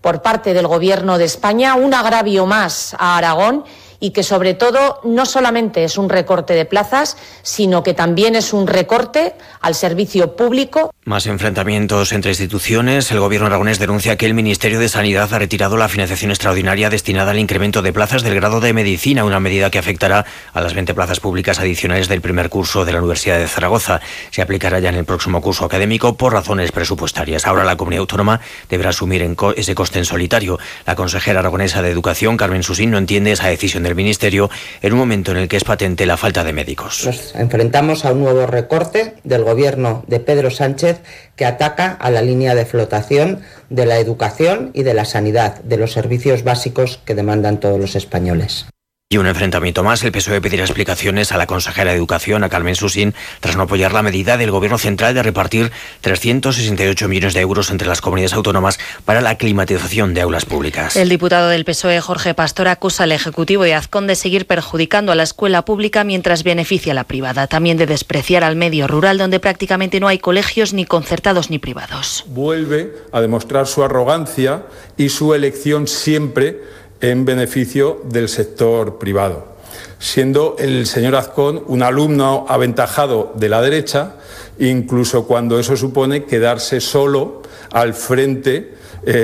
por parte del Gobierno de España, un agravio más a Aragón y que sobre todo no solamente es un recorte de plazas, sino que también es un recorte al servicio público. Más enfrentamientos entre instituciones. El Gobierno aragonés denuncia que el Ministerio de Sanidad ha retirado la financiación extraordinaria destinada al incremento de plazas del grado de Medicina, una medida que afectará a las 20 plazas públicas adicionales del primer curso de la Universidad de Zaragoza. Se aplicará ya en el próximo curso académico por razones presupuestarias. Ahora la comunidad autónoma deberá asumir ese coste en solitario. La consejera aragonesa de Educación, Carmen Susín, no entiende esa decisión del Ministerio en un momento en el que es patente la falta de médicos. Nos enfrentamos a un nuevo recorte del Gobierno de Pedro Sánchez que ataca a la línea de flotación de la educación y de la sanidad, de los servicios básicos que demandan todos los españoles. Y un enfrentamiento más. El PSOE pedirá explicaciones a la consejera de Educación, a Carmen Susín, tras no apoyar la medida del Gobierno central de repartir 368 millones de euros entre las comunidades autónomas para la climatización de aulas públicas. El diputado del PSOE, Jorge Pastor, acusa al Ejecutivo de Azcón de seguir perjudicando a la escuela pública mientras beneficia a la privada. También de despreciar al medio rural, donde prácticamente no hay colegios ni concertados ni privados. Vuelve a demostrar su arrogancia y su elección siempre en beneficio del sector privado, siendo el señor Azcón un alumno aventajado de la derecha, incluso cuando eso supone quedarse solo al frente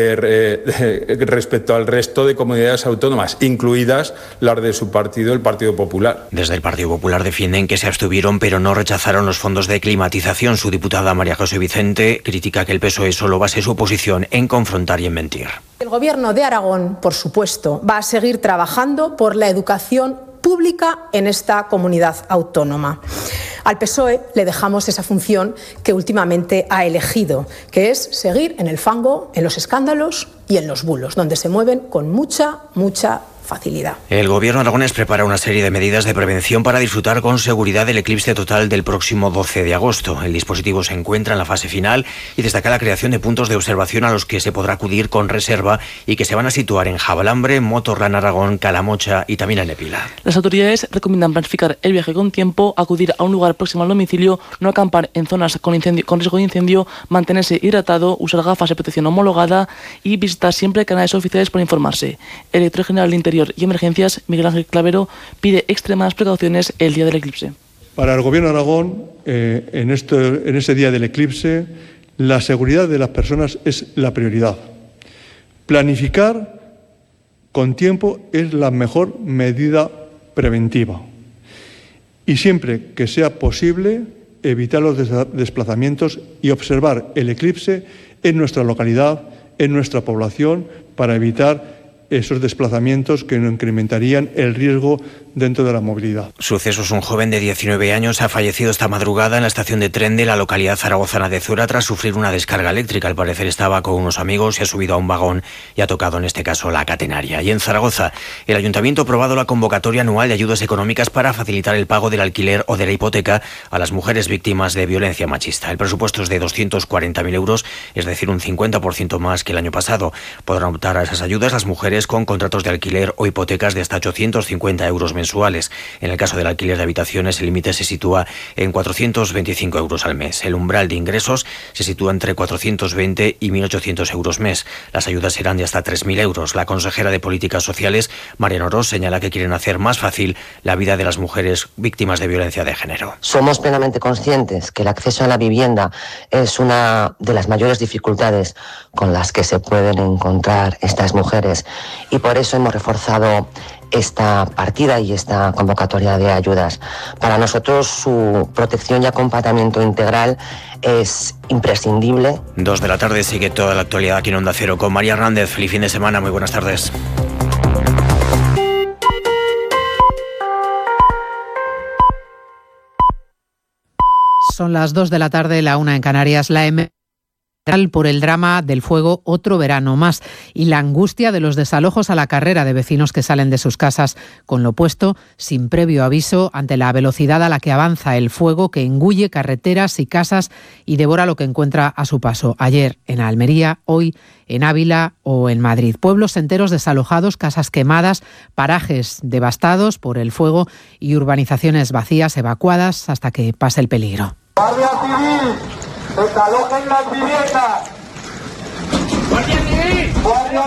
respecto al resto de comunidades autónomas, incluidas las de su partido, el Partido Popular. Desde el Partido Popular defienden que se abstuvieron pero no rechazaron los fondos de climatización. Su diputada María José Vicente critica que el PSOE solo base su posición en confrontar y en mentir. El Gobierno de Aragón, por supuesto, va a seguir trabajando por la educación pública en esta comunidad autónoma. Al PSOE le dejamos esa función que últimamente ha elegido, que es seguir en el fango, en los escándalos y en los bulos, donde se mueven con mucha facilidad. El Gobierno aragonés prepara una serie de medidas de prevención para disfrutar con seguridad del eclipse total del próximo 12 de agosto. El dispositivo se encuentra en la fase final y destaca la creación de puntos de observación a los que se podrá acudir con reserva y que se van a situar en Jabalambre, Motorrán, Aragón, Calamocha y también en Epila. Las autoridades recomiendan planificar el viaje con tiempo, acudir a un lugar próximo al domicilio, no acampar en zonas con riesgo de incendio, mantenerse hidratado, usar gafas de protección homologada y visitar siempre canales oficiales para informarse. El director general del Interior y Emergencias, Miguel Ángel Clavero, pide extremas precauciones el día del eclipse. Para el Gobierno de Aragón, en ese día del eclipse, la seguridad de las personas es la prioridad. Planificar con tiempo es la mejor medida preventiva. Y siempre que sea posible, evitar los desplazamientos y observar el eclipse en nuestra localidad, en nuestra población, para evitar esos desplazamientos que no incrementarían el riesgo dentro de la movilidad. Sucesos: un joven de 19 años ha fallecido esta madrugada en la estación de tren de la localidad zaragozana de Zura tras sufrir una descarga eléctrica. Al parecer estaba con unos amigos, se ha subido a un vagón y ha tocado en este caso la catenaria. Y en Zaragoza, el Ayuntamiento ha aprobado la convocatoria anual de ayudas económicas para facilitar el pago del alquiler o de la hipoteca a las mujeres víctimas de violencia machista. El presupuesto es de 240.000 euros, es decir, un 50% más que el año pasado. Podrán optar a esas ayudas las mujeres con contratos de alquiler o hipotecas de hasta 850 euros mensuales. En el caso del alquiler de habitaciones, el límite se sitúa en 425 euros al mes. El umbral de ingresos se sitúa entre 420 y 1.800 euros mes. Las ayudas serán de hasta 3.000 euros. La consejera de Políticas Sociales, Mariano Orós, señala que quieren hacer más fácil la vida de las mujeres víctimas de violencia de género. Somos plenamente conscientes que el acceso a la vivienda es una de las mayores dificultades con las que se pueden encontrar estas mujeres y por eso hemos reforzado esta partida y esta convocatoria de ayudas. Para nosotros su protección y acompañamiento integral es imprescindible. 2 de la tarde, sigue toda la actualidad aquí en Onda Cero con María Hernández. Feliz fin de semana, muy buenas tardes. Son las 2 de la tarde, la 1 en Canarias. La por el drama del fuego otro verano más y la angustia de los desalojos a la carrera de vecinos que salen de sus casas con lo puesto sin previo aviso ante la velocidad a la que avanza el fuego que engulle carreteras y casas y devora lo que encuentra a su paso. Ayer en Almería, hoy en Ávila o en Madrid. Pueblos enteros desalojados, casas quemadas, parajes devastados por el fuego y urbanizaciones vacías, evacuadas hasta que pase el peligro. Guardia Civil, desalojen las viviendas. Guardia Civil. Guardia